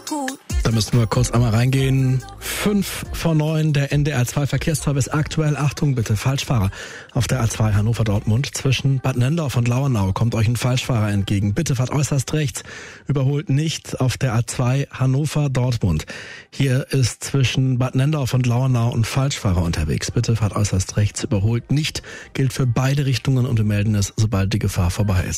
gut. Da müssen wir kurz einmal reingehen. 5:09, der NDR2 Verkehrsservice aktuell. Achtung bitte, Falschfahrer. Auf der A2 Hannover-Dortmund zwischen Bad Nendorf und Lauernau kommt euch ein Falschfahrer entgegen. Bitte fahrt äußerst rechts, überholt nicht auf der A2 Hannover-Dortmund. Hier ist zwischen Bad Nendorf und Lauernau ein Falschfahrer unterwegs. Bitte fahrt äußerst rechts, überholt nicht. Gilt für beide Richtungen und wir melden es, sobald die Gefahr vorbei ist.